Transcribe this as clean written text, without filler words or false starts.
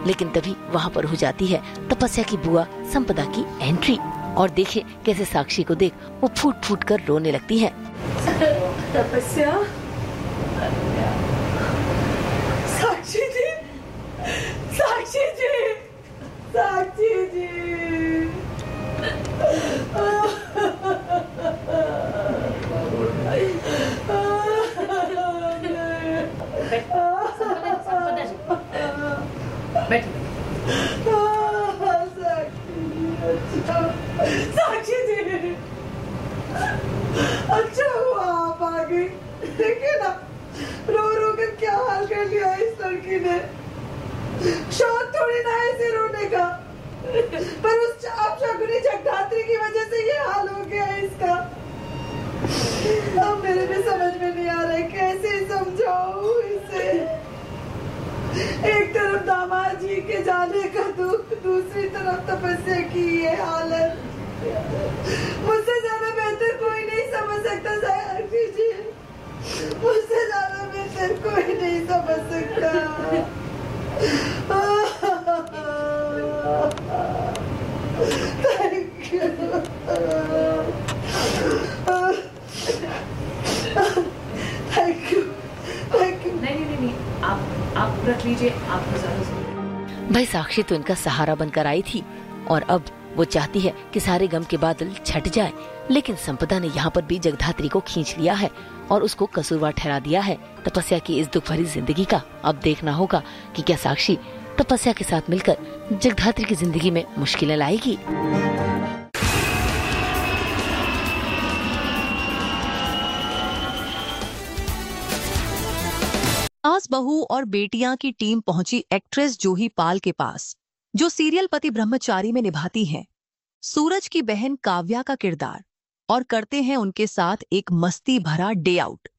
लेकिन तभी वहाँ पर हो जाती है तपस्या की बुआ संपदा की एंट्री और देखे कैसे साक्षी को देख वो फूट फूट कर रोने लगती है। तपस्या, साक्षी जी, साक्षी जी, साक्षी जी। साक्षी जी, अच्छा हुआ आप आ गई। देखिए ना, रो रो कर क्या हाल कर लिया इस लड़की ने। शौक थोड़ी ना है इसे रोने का, पर उस अपशकुनी जगधात्री की वजह से ये हाल हो गया है इसका। अब मेरे भी समझ में नहीं आ रहा है कैसे समझाऊं इसे। एक तरफ दामाद जी के जाने का दुख, दूसरी तरफ तपस्या की ये हालत। मुझसे ज्यादा बेहतर कोई नहीं समझ सकता साक्षी जी, मुझसे ज्यादा बेहतर कोई नहीं समझ सकता। Thank you. Thank you. Thank you. नहीं, आप रख लीजिए, आपको ज्यादा। भाई साक्षी तो इनका सहारा बनकर आई थी और अब वो चाहती है कि सारे गम के बादल छट जाए, लेकिन संपदा ने यहाँ पर भी जगधात्री को खींच लिया है और उसको कसूरवार ठहरा दिया है तपस्या की इस दुख भरी जिंदगी का। अब देखना होगा कि क्या साक्षी तपस्या के साथ मिलकर जगधात्री की जिंदगी में मुश्किलें लाएगी। सास बहू और बेटियां की टीम पहुंची एक्ट्रेस जूही पाल के पास, जो सीरियल पति ब्रह्मचारी में निभाती हैं सूरज की बहन काव्या का किरदार, और करते हैं उनके साथ एक मस्ती भरा डे आउट।